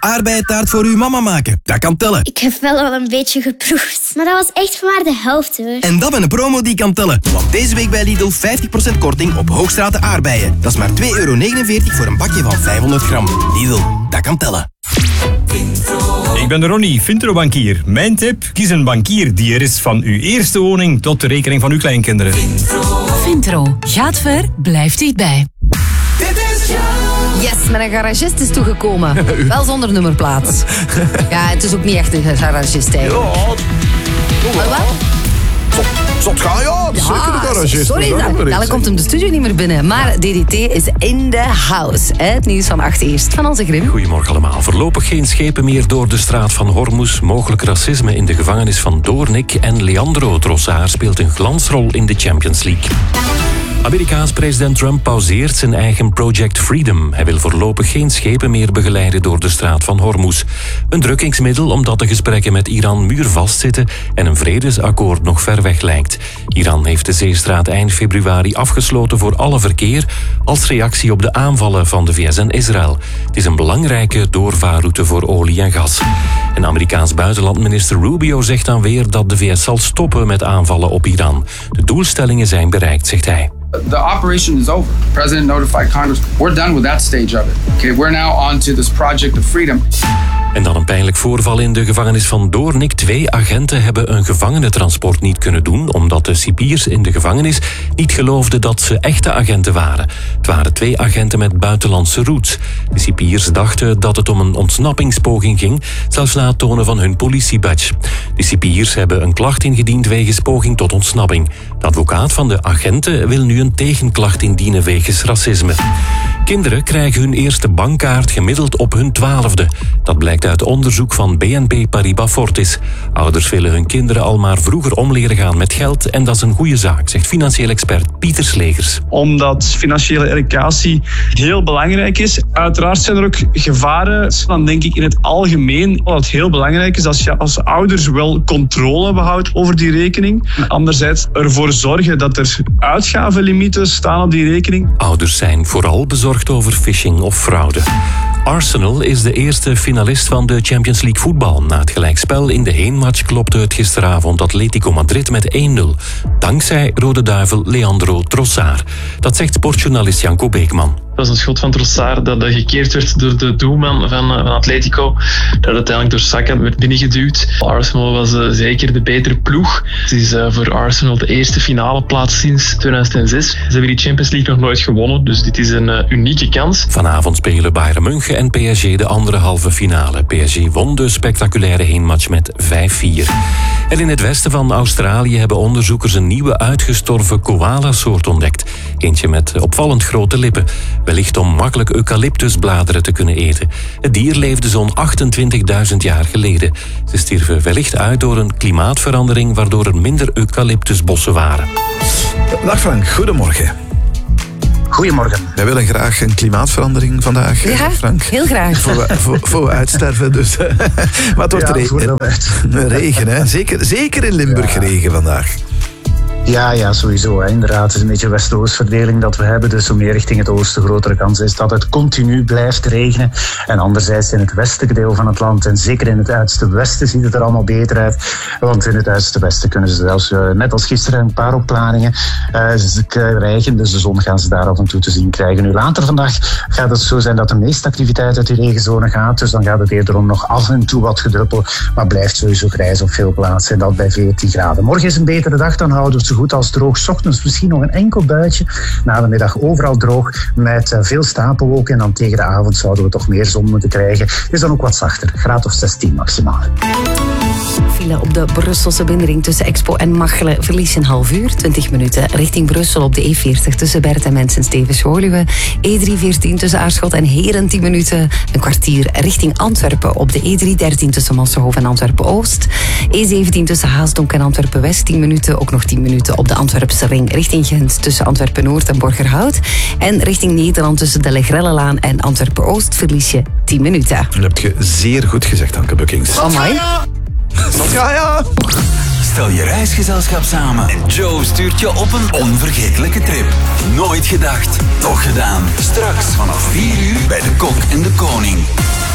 aardbeientaart voor uw mama maken. Dat kan tellen. Ik heb wel al een beetje geproefd, maar dat was echt maar de helft hoor. En dat met een promo die kan tellen. Want deze week bij Lidl 50% korting op Hoogstraten aardbeien. Dat is maar €2,49 voor een bakje van 500 gram. Lidl, dat kan tellen. Ik ben Ronnie, Vintro-bankier. Mijn tip, kies een bankier die er is van uw eerste woning tot de rekening van uw kleinkinderen. Vintro. Gaat ver, blijft dichtbij. Yes, mijn garagist is toegekomen. Wel zonder nummerplaat. Ja, het is ook niet echt een garagist eigenlijk. Maar wat? Zot gaan, ja. Zeker de garagist. Sorry, dadelijk komt hem de studio niet meer binnen. Maar DDT is in the house. Het nieuws van 8 eerst van onze Grim. Goedemorgen allemaal. Voorlopig geen schepen meer door de straat van Hormuz. Mogelijk racisme in de gevangenis van Doornik. En Leandro Trossard speelt een glansrol in de Champions League. Amerikaans president Trump pauzeert zijn eigen Project Freedom. Hij wil voorlopig geen schepen meer begeleiden door de straat van Hormuz. Een drukkingsmiddel omdat de gesprekken met Iran muurvast zitten en een vredesakkoord nog ver weg lijkt. Iran heeft de zeestraat eind februari afgesloten voor alle verkeer als reactie op de aanvallen van de VS en Israël. Het is een belangrijke doorvaarroute voor olie en gas. En Amerikaans buitenlandminister Rubio zegt dan weer dat de VS zal stoppen met aanvallen op Iran. De doelstellingen zijn bereikt, zegt hij. The operation is over. The president notified Congress. We're done with that stage of it. Okay, we're now on to this Project of Freedom. En dan een pijnlijk voorval in de gevangenis van Doornik. 2 agenten hebben een gevangenentransport niet kunnen doen omdat de cipiers in de gevangenis niet geloofden dat ze echte agenten waren. Het waren 2 agenten met buitenlandse roots. De cipiers dachten dat het om een ontsnappingspoging ging, zelfs na het tonen van hun politiebadge. De cipiers hebben een klacht ingediend wegens poging tot ontsnapping. De advocaat van de agenten wil nu een tegenklacht indienen wegens racisme. Kinderen krijgen hun eerste bankkaart gemiddeld op hun 12e. Dat blijkt uit onderzoek van BNP Paribas Fortis. Ouders willen hun kinderen al maar vroeger om leren gaan met geld en dat is een goede zaak, zegt financieel expert Pieter Slegers. Omdat financiële educatie heel belangrijk is. Uiteraard zijn er ook gevaren. Dan denk ik in het algemeen dat het heel belangrijk is als je als ouders wel controle behoudt over die rekening. Anderzijds ervoor zorgen dat er uitgavenlimieten staan op die rekening. Ouders zijn vooral bezorgd over phishing of fraude. Arsenal is de eerste finalist van de Champions League voetbal. Na het gelijkspel in de heenmatch klopte het gisteravond Atletico Madrid met 1-0. Dankzij Rode Duivel Leandro Trossard. Dat zegt sportjournalist Janko Beekman. Dat was een schot van Trossard dat gekeerd werd door de doelman van Atletico. Dat uiteindelijk door Saka werd binnengeduwd. Arsenal was zeker de betere ploeg. Het is voor Arsenal de eerste finale plaats sinds 2006. Ze hebben die Champions League nog nooit gewonnen, dus dit is een unieke kans. Vanavond spelen Bayern München en PSG de andere halve finale. PSG won de spectaculaire heenmatch met 5-4. En in het westen van Australië hebben onderzoekers een nieuwe uitgestorven koala-soort ontdekt. Eentje met opvallend grote lippen. Wellicht om makkelijk eucalyptusbladeren te kunnen eten. Het dier leefde zo'n 28.000 jaar geleden. Ze stierven wellicht uit door een klimaatverandering waardoor er minder eucalyptusbossen waren. Dag Frank, goedemorgen. Goedemorgen. Wij willen graag een klimaatverandering vandaag, ja, Frank. Heel graag. Voor we uitsterven. Dus. Maar het wordt regen, hè? Zeker in Limburg regen vandaag. Ja, sowieso. Hè. Inderdaad, het is een beetje west-oostverdeling dat we hebben. Dus hoe meer richting het oosten, grotere kans is dat het continu blijft regenen. En anderzijds in het westelijke deel van het land en zeker in het uiterste westen ziet het er allemaal beter uit. Want in het uiterste westen kunnen ze zelfs, net als gisteren, een paar opklaringen krijgen. Dus de zon gaan ze daar af en toe te zien krijgen. Nu later vandaag gaat het zo zijn dat de meeste activiteit uit die regenzone gaat. Dus dan gaat het eerder om nog af en toe wat gedruppel. Maar blijft sowieso grijs op veel plaatsen en dat bij 14 graden. Morgen is een betere dag, dan houden we het zo goed als droog. 's Ochtends misschien nog een enkel buitje. Na de middag overal droog met veel stapelwolken. En dan tegen de avond zouden we toch meer zon moeten krijgen. Is dan ook wat zachter. Graad of 16 maximaal. File op de Brusselse binnenring tussen Expo en Machelen verlies een half uur, 20 minuten. Richting Brussel op de E40 tussen Bert en Mens en Stevens-Woluwe. E314 tussen Aarschot en Heren 10 minuten. Een kwartier richting Antwerpen op de E313 tussen Massenhoven en Antwerpen-Oost. E17 tussen Haasdonk en Antwerpen-West 10 minuten. Ook nog 10 minuten op de Antwerpse ring richting Gent tussen Antwerpen-Noord en Borgerhout. En richting Nederland tussen de Legrellelaan en Antwerpen-Oost verlies je 10 minuten. Dat heb je zeer goed gezegd, Anke Buckings. Amai. Ja. Stel je reisgezelschap samen en Joe stuurt je op een onvergetelijke trip. Nooit gedacht, toch gedaan. Straks vanaf 4 uur bij de Kok en de Koning.